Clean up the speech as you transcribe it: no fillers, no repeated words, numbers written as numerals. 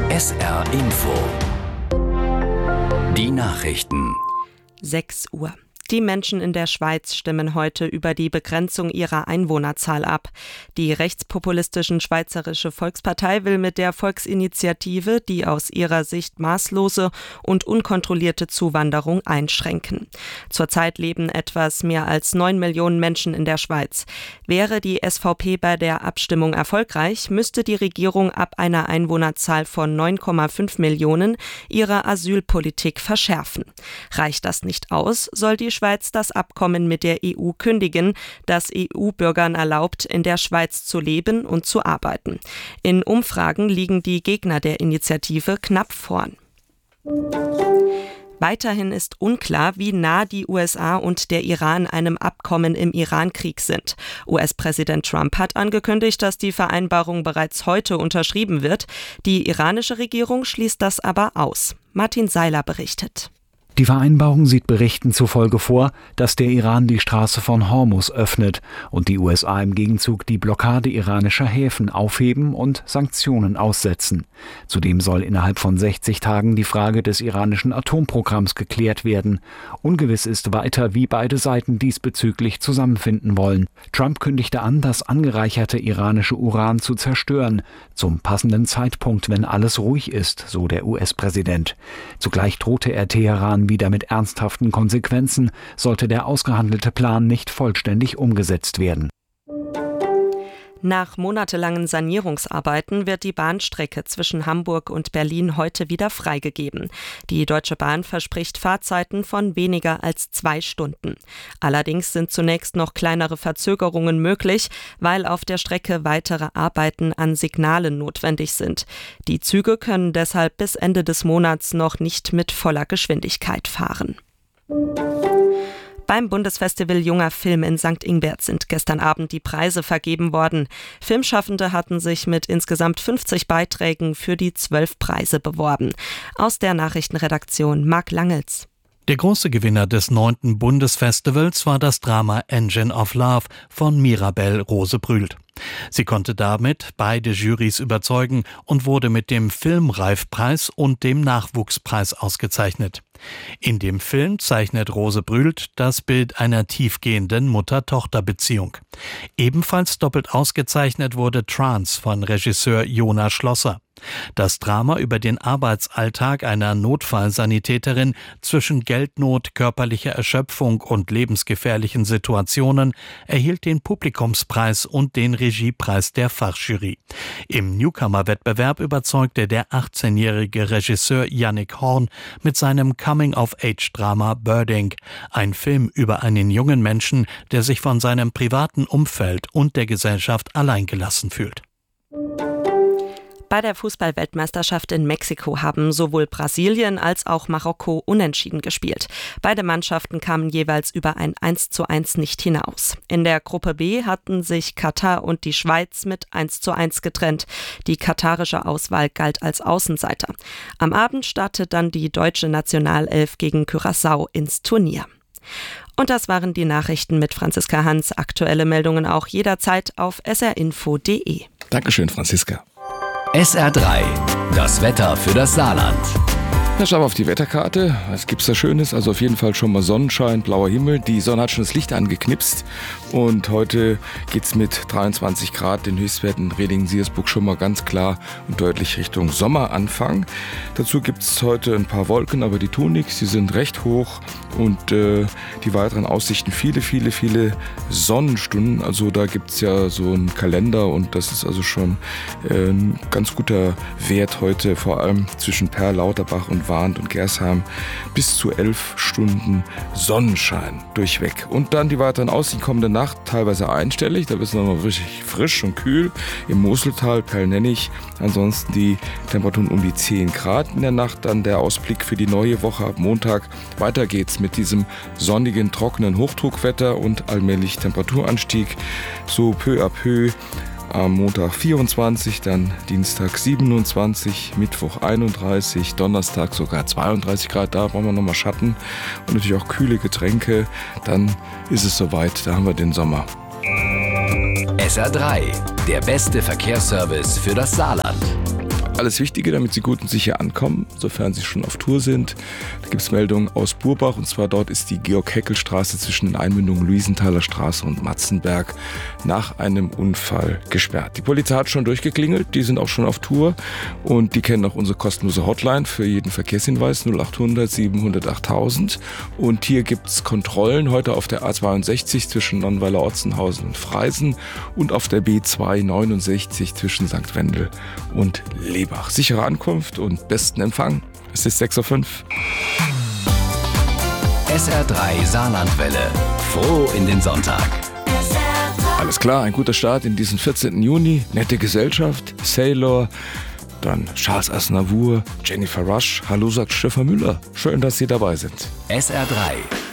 SR Info. Die Nachrichten. 6 Uhr. Die Menschen in der Schweiz stimmen heute über die Begrenzung ihrer Einwohnerzahl ab. Die rechtspopulistischen Schweizerische Volkspartei will mit der Volksinitiative die aus ihrer Sicht maßlose und unkontrollierte Zuwanderung einschränken. Zurzeit leben etwas mehr als 9 Millionen Menschen in der Schweiz. Wäre die SVP bei der Abstimmung erfolgreich, müsste die Regierung ab einer Einwohnerzahl von 9,5 Millionen ihre Asylpolitik verschärfen. Reicht das nicht aus, soll die Schweiz das Abkommen mit der EU kündigen, das EU-Bürgern erlaubt, in der Schweiz zu leben und zu arbeiten. In Umfragen liegen die Gegner der Initiative knapp vorn. Weiterhin ist unklar, wie nah die USA und der Iran einem Abkommen im Iran-Krieg sind. US-Präsident Trump hat angekündigt, dass die Vereinbarung bereits heute unterschrieben wird. Die iranische Regierung schließt das aber aus. Martin Seiler berichtet. Die Vereinbarung sieht Berichten zufolge vor, dass der Iran die Straße von Hormuz öffnet und die USA im Gegenzug die Blockade iranischer Häfen aufheben und Sanktionen aussetzen. Zudem soll innerhalb von 60 Tagen die Frage des iranischen Atomprogramms geklärt werden. Ungewiss ist weiter, wie beide Seiten diesbezüglich zusammenfinden wollen. Trump kündigte an, das angereicherte iranische Uran zu zerstören, zum passenden Zeitpunkt, wenn alles ruhig ist, so der US-Präsident. Zugleich drohte er Teheran wieder mit ernsthaften Konsequenzen, sollte der ausgehandelte Plan nicht vollständig umgesetzt werden. Nach monatelangen Sanierungsarbeiten wird die Bahnstrecke zwischen Hamburg und Berlin heute wieder freigegeben. Die Deutsche Bahn verspricht Fahrzeiten von weniger als 2 Stunden. Allerdings sind zunächst noch kleinere Verzögerungen möglich, weil auf der Strecke weitere Arbeiten an Signalen notwendig sind. Die Züge können deshalb bis Ende des Monats noch nicht mit voller Geschwindigkeit fahren. Beim Bundesfestival Junger Film in St. Ingbert sind gestern Abend die Preise vergeben worden. Filmschaffende hatten sich mit insgesamt 50 Beiträgen für die 12 Preise beworben. Aus der Nachrichtenredaktion Marc Langels. Der große Gewinner des 9. Bundesfestivals war das Drama Engine of Love von Mirabel Rose-Brühlt. Sie konnte damit beide Jurys überzeugen und wurde mit dem Filmreifpreis und dem Nachwuchspreis ausgezeichnet. In dem Film zeichnet Rose-Brühlt das Bild einer tiefgehenden Mutter-Tochter-Beziehung. Ebenfalls doppelt ausgezeichnet wurde Trance von Regisseur Jonas Schlosser. Das Drama über den Arbeitsalltag einer Notfallsanitäterin zwischen Geldnot, körperlicher Erschöpfung und lebensgefährlichen Situationen erhielt den Publikumspreis und den Regiepreis der Fachjury. Im Newcomer-Wettbewerb überzeugte der 18-jährige Regisseur Yannick Horn mit seinem Coming-of-Age-Drama Birding, ein Film über einen jungen Menschen, der sich von seinem privaten Umfeld und der Gesellschaft alleingelassen fühlt. Bei der Fußball-Weltmeisterschaft in Mexiko haben sowohl Brasilien als auch Marokko unentschieden gespielt. Beide Mannschaften kamen jeweils über ein 1:1 nicht hinaus. In der Gruppe B hatten sich Katar und die Schweiz mit 1:1 getrennt. Die katarische Auswahl galt als Außenseiter. Am Abend startet dann die deutsche Nationalelf gegen Curaçao ins Turnier. Und das waren die Nachrichten mit Franziska Hans. Aktuelle Meldungen auch jederzeit auf srinfo.de. Dankeschön, Franziska. SR3, das Wetter für das Saarland. Ja, schauen wir auf die Wetterkarte. Was gibt's da Schönes? Also auf jeden Fall schon mal Sonnenschein, blauer Himmel. Die Sonne hat schon das Licht angeknipst. Und heute geht's mit 23 Grad, den Höchstwerten Redingen-Siersburg schon mal ganz klar und deutlich Richtung Sommeranfang. Dazu gibt's heute ein paar Wolken, aber die tun nichts. Die sind recht hoch und die weiteren Aussichten viele Sonnenstunden. Also da gibt's ja so einen Kalender und das ist also schon ein ganz guter Wert heute, vor allem zwischen Perl, Lauterbach und Warnt und Gersheim, bis zu 11 Stunden Sonnenschein durchweg. Und dann die weiteren Aussichten kommende Nacht, teilweise einstellig, da wird es nochmal richtig frisch und kühl. Im Moseltal, Perl-Nennig, ansonsten die Temperaturen um die 10 Grad in der Nacht. Dann der Ausblick für die neue Woche ab Montag. Weiter geht's mit diesem sonnigen, trockenen Hochdruckwetter und allmählich Temperaturanstieg, so peu à peu. Am Montag 24, dann Dienstag 27, Mittwoch 31, Donnerstag sogar 32 Grad. Da brauchen wir nochmal Schatten und natürlich auch kühle Getränke. Dann ist es soweit, da haben wir den Sommer. SR3, der beste Verkehrsservice für das Saarland. Alles Wichtige, damit Sie gut und sicher ankommen, sofern Sie schon auf Tour sind. Da gibt es Meldungen aus Burbach, und zwar dort ist die Georg-Heckel-Straße zwischen den Einmündungen Luisenthaler Straße und Matzenberg nach einem Unfall gesperrt. Die Polizei hat schon durchgeklingelt, die sind auch schon auf Tour und die kennen auch unsere kostenlose Hotline für jeden Verkehrshinweis 0800 700 8000. Und hier gibt es Kontrollen heute auf der A62 zwischen Nonnweiler-Otzenhausen und Freisen und auf der B269 zwischen St. Wendel und Lebach. Sichere Ankunft und besten Empfang. Es ist 6:05 Uhr. SR3 Saarlandwelle. Froh in den Sonntag. Alles klar, ein guter Start in diesen 14. Juni. Nette Gesellschaft, Sailor, dann Charles Aznavour, Jennifer Rush. Hallo, sagt Stefan Müller. Schön, dass Sie dabei sind. SR3